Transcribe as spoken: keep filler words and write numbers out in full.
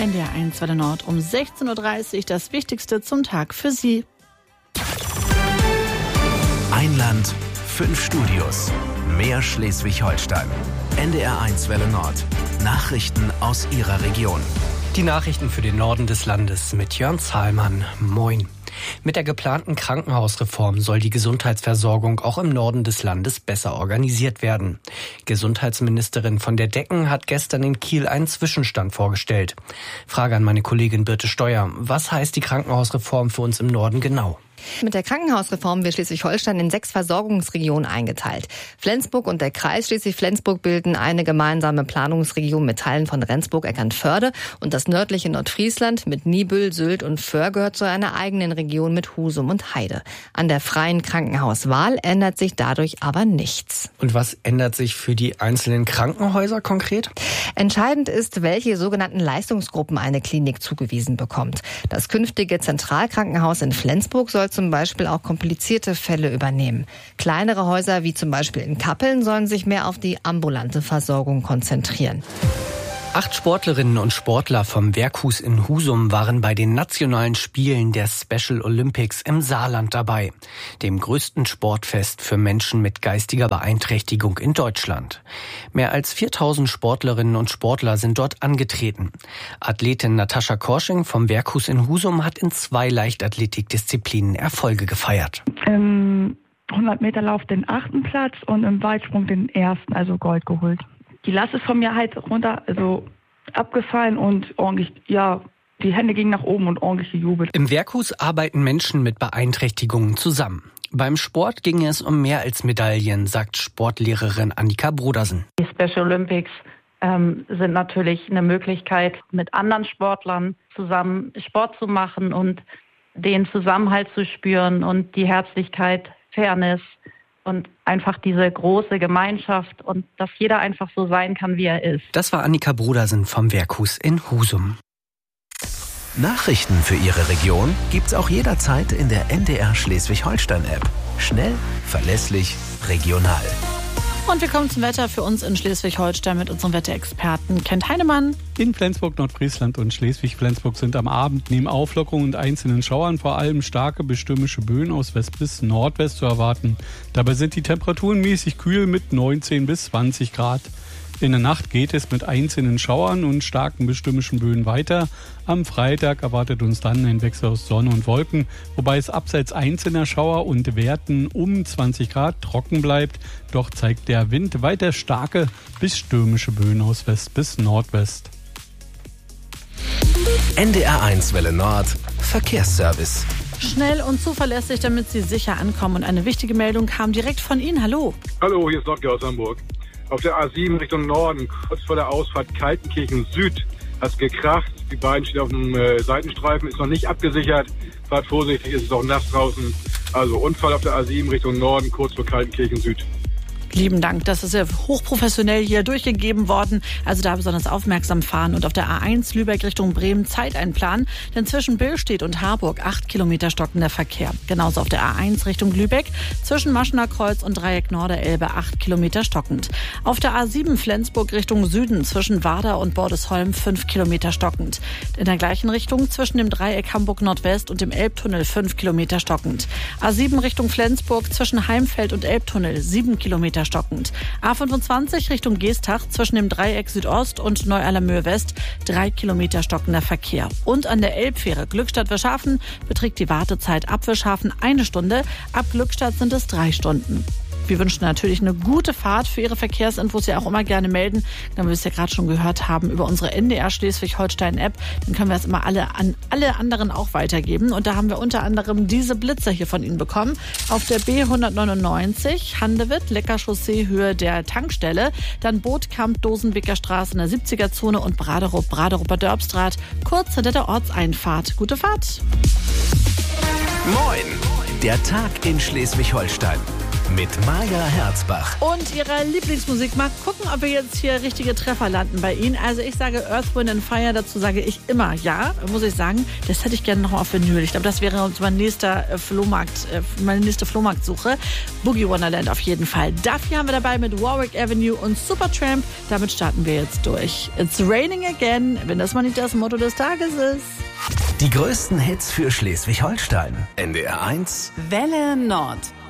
N D R eins Welle Nord um sechzehn Uhr dreißig. Das Wichtigste zum Tag für Sie. Ein Land, fünf Studios, mehr Schleswig-Holstein. N D R eins Welle Nord. Nachrichten aus Ihrer Region. Die Nachrichten für den Norden des Landes mit Jörn Zahlmann. Moin. Mit der geplanten Krankenhausreform soll die Gesundheitsversorgung auch im Norden des Landes besser organisiert werden. Gesundheitsministerin von der Decken hat gestern in Kiel einen Zwischenstand vorgestellt. Frage an meine Kollegin Birte Steuer. Was heißt die Krankenhausreform für uns im Norden genau? Mit der Krankenhausreform wird Schleswig-Holstein in sechs Versorgungsregionen eingeteilt. Flensburg und der Kreis Schleswig-Flensburg bilden eine gemeinsame Planungsregion mit Teilen von Rendsburg, Eckernförde, und das nördliche Nordfriesland mit Niebüll, Sylt und Föhr gehört zu einer eigenen Region mit Husum und Heide. An der freien Krankenhauswahl ändert sich dadurch aber nichts. Und was ändert sich für die einzelnen Krankenhäuser konkret? Entscheidend ist, welche sogenannten Leistungsgruppen eine Klinik zugewiesen bekommt. Das künftige Zentralkrankenhaus in Flensburg soll zum Beispiel auch komplizierte Fälle übernehmen. Kleinere Häuser wie zum Beispiel in Kappeln sollen sich mehr auf die ambulante Versorgung konzentrieren. Acht Sportlerinnen und Sportler vom Werkhus in Husum waren bei den nationalen Spielen der Special Olympics im Saarland dabei, dem größten Sportfest für Menschen mit geistiger Beeinträchtigung in Deutschland. Mehr als viertausend Sportlerinnen und Sportler sind dort angetreten. Athletin Natascha Korsching vom Werkhus in Husum hat in zwei Leichtathletikdisziplinen Erfolge gefeiert. Im hundert Meter Lauf den achten Platz und im Weitsprung den ersten, also Gold geholt. Die Last ist von mir halt runter, also abgefallen und ordentlich, ja, die Hände gingen nach oben und ordentlich gejubelt. Im Werkhus arbeiten Menschen mit Beeinträchtigungen zusammen. Beim Sport ging es um mehr als Medaillen, sagt Sportlehrerin Annika Brodersen. Die Special Olympics ähm, sind natürlich eine Möglichkeit, mit anderen Sportlern zusammen Sport zu machen und den Zusammenhalt zu spüren und die Herzlichkeit, Fairness und einfach diese große Gemeinschaft und dass jeder einfach so sein kann, wie er ist. Das war Annika Brodersen vom Werkhus in Husum. Nachrichten für Ihre Region gibt's auch jederzeit in der N D R Schleswig-Holstein-App. Schnell, verlässlich, regional. Und wir kommen zum Wetter für uns in Schleswig-Holstein mit unserem Wetterexperten Kent Heinemann. In Flensburg, Nordfriesland und Schleswig-Flensburg sind am Abend neben Auflockerungen und einzelnen Schauern vor allem starke bis stürmische Böen aus West bis Nordwest zu erwarten. Dabei sind die Temperaturen mäßig kühl mit neunzehn bis zwanzig Grad. In der Nacht geht es mit einzelnen Schauern und starken bis stürmischen Böen weiter. Am Freitag erwartet uns dann ein Wechsel aus Sonne und Wolken, wobei es abseits einzelner Schauer und Werten um zwanzig Grad trocken bleibt. Doch zeigt der Wind weiter starke bis stürmische Böen aus West bis Nordwest. N D R eins Welle Nord, Verkehrsservice. Schnell und zuverlässig, damit Sie sicher ankommen. Und eine wichtige Meldung kam direkt von Ihnen. Hallo. Hallo, hier ist Notke aus Hamburg. Auf der A sieben Richtung Norden, kurz vor der Ausfahrt Kaltenkirchen Süd, hat es gekracht. Die beiden stehen auf dem äh, Seitenstreifen, ist noch nicht abgesichert. Fahrt vorsichtig, es ist auch nass draußen. Also Unfall auf der A sieben Richtung Norden, kurz vor Kaltenkirchen Süd. Lieben Dank, das ist ja hochprofessionell hier durchgegeben worden. Also da besonders aufmerksam fahren. Und auf der A eins Lübeck Richtung Bremen Zeit einplanen. Denn zwischen Billstedt und Harburg acht Kilometer stockender Verkehr. Genauso auf der A eins Richtung Lübeck zwischen Maschener Kreuz und Dreieck Norderelbe acht Kilometer stockend. Auf der A sieben Flensburg Richtung Süden zwischen Warder und Bordesholm fünf Kilometer stockend. In der gleichen Richtung zwischen dem Dreieck Hamburg Nordwest und dem Elbtunnel fünf Kilometer stockend. A sieben Richtung Flensburg zwischen Heimfeld und Elbtunnel sieben Kilometer stockend. A fünfundzwanzig Richtung Geestach zwischen dem Dreieck Südost und Neu-Allermöhe West drei Kilometer stockender Verkehr. Und an der Elbfähre Glückstadt-Wischhafen beträgt die Wartezeit ab Wischhafen eine Stunde, ab Glückstadt sind es drei Stunden. Wir wünschen natürlich eine gute Fahrt. Für Ihre Verkehrsinfos ja auch immer gerne melden. Dann wir es ja gerade schon gehört haben über unsere N D R Schleswig-Holstein-App. Dann können wir es immer alle an alle anderen auch weitergeben. Und da haben wir unter anderem diese Blitzer hier von Ihnen bekommen. Auf der B hundertneunundneunzig Handewitt, Lecker-Chaussee, Höhe der Tankstelle. Dann Bootkamp, Dosenbeker Straße in der siebziger Zone und Braderup, Braderupper Dörbstraat, kurz hinter der Ortseinfahrt. Gute Fahrt! Moin! Der Tag in Schleswig-Holstein. mit Maja Herzbach. Und ihrer Lieblingsmusik. Mal gucken, ob wir jetzt hier richtige Treffer landen bei Ihnen. Also ich sage Earth, Wind and Fire, dazu sage ich immer ja, muss ich sagen. Das hätte ich gerne noch auf Vinyl. Ich glaube, das wäre uns mein nächster äh, Flohmarkt, äh, meine nächste Flohmarktsuche. Boogie Wonderland auf jeden Fall. Dafür haben wir dabei mit Warwick Avenue und Supertramp. Damit starten wir jetzt durch. It's raining again, wenn das mal nicht das Motto des Tages ist. Die größten Hits für Schleswig-Holstein. N D R eins Welle Nord.